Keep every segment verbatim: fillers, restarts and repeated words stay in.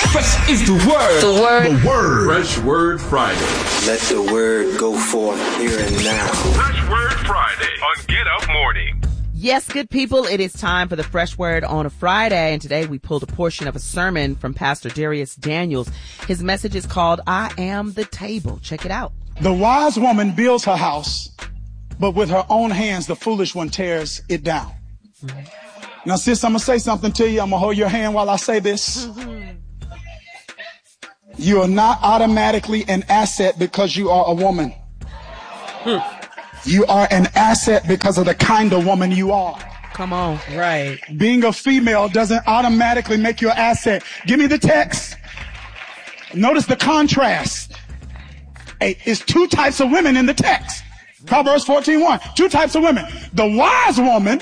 Fresh is the word. The word. The word. Fresh Word Friday. Let the word go forth here and now. Fresh Word Friday on Get Up Morning. Yes, good people, it is time for the Fresh Word on a Friday, and today we pulled a portion of a sermon from Pastor Darius Daniels. His message is called, I Am the Table. Check it out. The wise woman builds her house, but with her own hands, the foolish one tears it down. Mm-hmm. Now, sis, I'm going to say something to you. I'm going to hold your hand while I say this. Mm-hmm. You are not automatically an asset because you are a woman. Hmm. You are an asset because of the kind of woman you are. Come on. Right. Being a female doesn't automatically make you an asset. Give me the text. Notice the contrast. Hey, it's two types of women in the text. Proverbs fourteen one. Two types of women. The wise woman,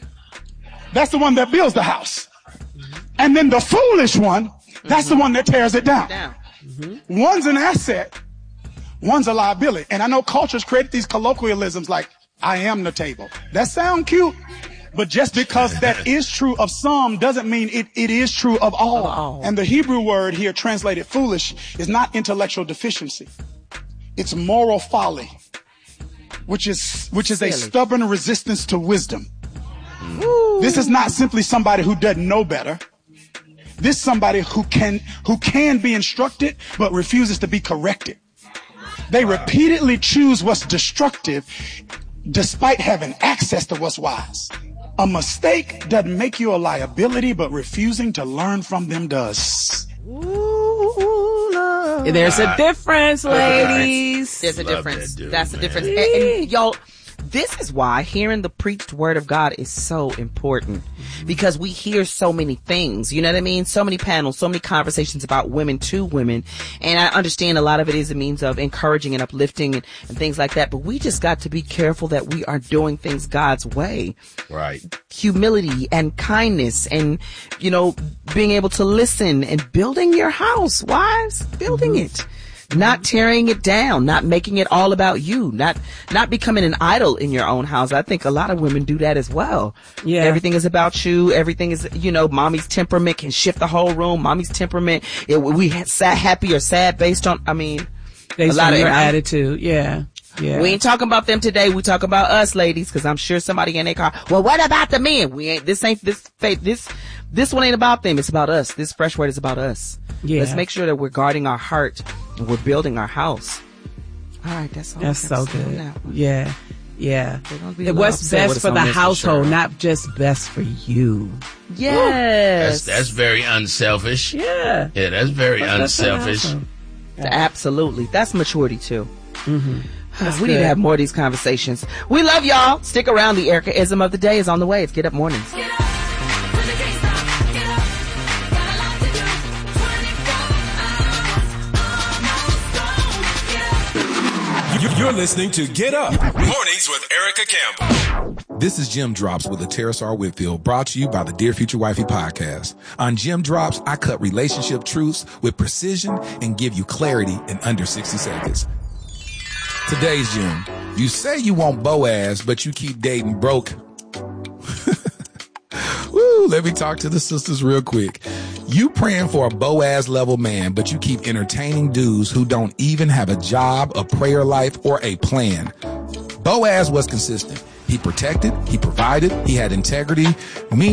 that's the one that builds the house. And then the foolish one, that's mm-hmm. the one that tears it down. down. Mm-hmm. One's an asset. One's a liability. And I know cultures create these colloquialisms like, I am the table. That sound cute, but just because that is true of some doesn't mean it, it is true of all. of all. And the Hebrew word here translated foolish is not intellectual deficiency. It's moral folly, which is, which is a stubborn resistance to wisdom. Ooh. This is not simply somebody who doesn't know better. This is somebody who can, who can be instructed, but refuses to be corrected. They repeatedly choose what's destructive despite having access to what's wise. A mistake doesn't make you a liability, but refusing to learn from them does. Ooh, Lord. There's a difference, ladies. There's a difference. That dude, That's the difference. And, and y'all, this is why hearing the preached word of God is so important, because we hear so many things, you know what I mean? So many panels, so many conversations about women to women. And I understand a lot of it is a means of encouraging and uplifting and, and things like that. But we just got to be careful that we are doing things God's way. Right. Humility and kindness and, you know, being able to listen and building your house, wives, building mm-hmm. it. Not tearing it down, not making it all about you, not not becoming an idol in your own house. I think a lot of women do that as well. Yeah. Everything is about you. Everything is, you know, mommy's temperament can shift the whole room. Mommy's temperament, it, we sad, happy or sad based on, I mean, based a lot on of your attitude. Yeah. Yeah. We ain't talking about them today. We talk about us, ladies, because I'm sure somebody in their car, well, what about the men? We ain't, this ain't, this, this, this one ain't about them. It's about us. This fresh word is about us. Yeah. Let's make sure that we're guarding our heart and we're building our house. All right. That's all. That's so good. Yeah. Yeah. What's best for the household, sure. Not just best for you. Yes. That's, that's very unselfish. Yeah. Yeah, that's very that's unselfish. Yeah. Absolutely. That's maturity too. Mm-hmm. That's we good. Need to have more of these conversations. We love y'all. Stick around. The Erica-ism of the day is on the way. It's Get Up Mornings. Get up. You're listening to Get Up Mornings with Erica Campbell. This is Jim Drops with Terrace R. Whitfield, brought to you by the Dear Future Wifey podcast. On Jim Drops, I cut relationship truths with precision and give you clarity in under sixty seconds. Today's Jim. You say you want Boaz, but you keep dating broke. Woo, let me talk to the sisters real quick. You praying for a Boaz level man, but you keep entertaining dudes who don't even have a job, a prayer life, or a plan. Boaz was consistent. He protected, he provided, he had integrity.